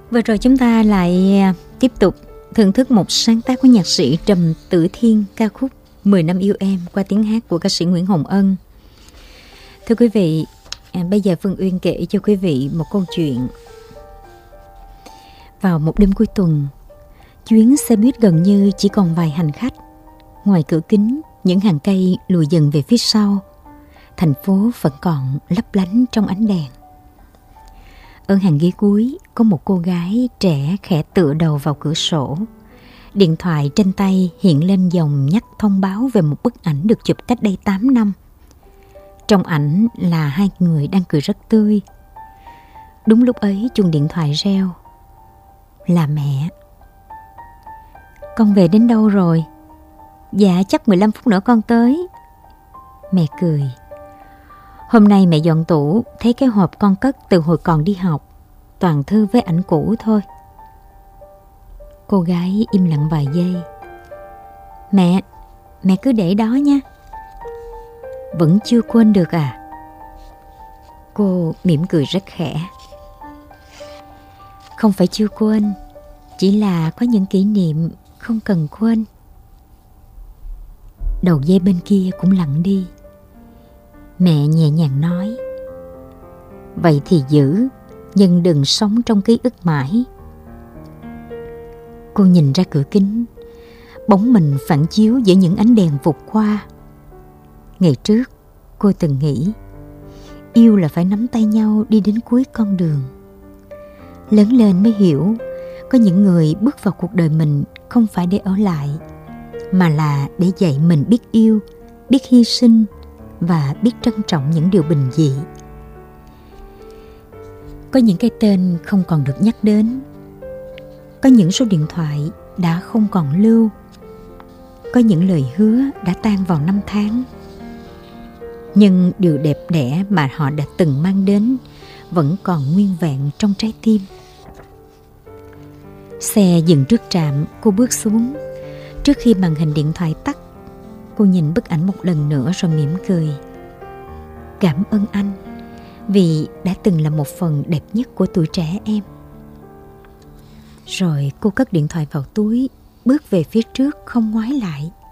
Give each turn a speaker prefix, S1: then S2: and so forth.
S1: Vừa rồi chúng ta lại tiếp tục thưởng thức một sáng tác của nhạc sĩ Trầm Tử Thiên, ca khúc 10 năm yêu em qua tiếng hát của ca sĩ Nguyễn Hồng Ân. Thưa quý vị, bây giờ Phương Uyên kể cho quý vị một câu chuyện. Vào một đêm cuối tuần, chuyến xe buýt gần như chỉ còn vài hành khách. Ngoài cửa kính, những hàng cây lùi dần về phía sau. Thành phố vẫn còn lấp lánh trong ánh đèn. Ở hàng ghế cuối có một cô gái trẻ khẽ tựa đầu vào cửa sổ. Điện thoại trên tay hiện lên dòng nhắc thông báo về một bức ảnh được chụp cách đây 8 năm. Trong ảnh là hai người đang cười rất tươi. Đúng lúc ấy chuông điện thoại reo. Là mẹ. Con về đến đâu rồi? Dạ chắc 15 phút nữa con tới. Mẹ cười. Hôm nay mẹ dọn tủ, thấy cái hộp con cất từ hồi còn đi học, toàn thư với ảnh cũ thôi. Cô gái im lặng vài giây. Mẹ cứ để đó nha. Vẫn chưa quên được à? Cô mỉm cười rất khẽ. Không phải chưa quên, chỉ là có những kỷ niệm không cần quên. Đầu dây bên kia cũng lặng đi. Mẹ nhẹ nhàng nói. Vậy thì giữ, nhưng đừng sống trong ký ức mãi. Cô nhìn ra cửa kính. Bóng mình phản chiếu giữa những ánh đèn vụt qua. Ngày trước cô từng nghĩ yêu là phải nắm tay nhau đi đến cuối con đường. Lớn lên mới hiểu, có những người bước vào cuộc đời mình không phải để ở lại, mà là để dạy mình biết yêu, biết hy sinh và biết trân trọng những điều bình dị. Có những cái tên không còn được nhắc đến. Có những số điện thoại đã không còn lưu. Có những lời hứa đã tan vào năm tháng. Nhưng điều đẹp đẽ mà họ đã từng mang đến vẫn còn nguyên vẹn trong trái tim. Xe dừng trước trạm, cô bước xuống. Trước khi màn hình điện thoại tắt, cô nhìn bức ảnh một lần nữa rồi mỉm cười. Cảm ơn anh, vì đã từng là một phần đẹp nhất của tuổi trẻ em. Rồi cô cất điện thoại vào túi, bước về phía trước không ngoái lại.